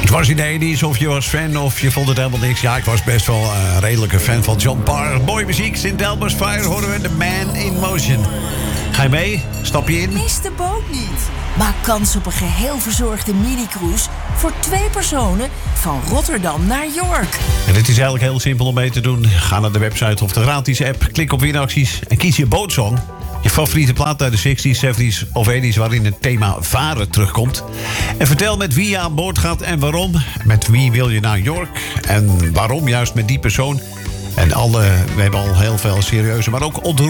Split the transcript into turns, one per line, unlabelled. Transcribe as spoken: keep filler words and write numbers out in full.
Het was in de tachtiger of je was fan of je vond het helemaal niks. Ja, ik was best wel uh, een redelijke fan van John Parr. Mooie muziek, Sint Elmo's Fire horen we, The Man in Motion. Ga je mee? Stap je in?
Mis de boot niet. Maak kans op een geheel verzorgde mini-cruise voor twee personen van Rotterdam naar York.
En het is eigenlijk heel simpel om mee te doen. Ga naar de website of de gratis app, klik op winacties en kies je bootsong. Je favoriete plaat uit de zestig's, zeventig's of tachtig's waarin het thema varen terugkomt. En vertel met wie je aan boord gaat en waarom. Met wie wil je naar York en waarom juist met die persoon. En alle, we hebben al heel veel serieuze, maar ook ontroerende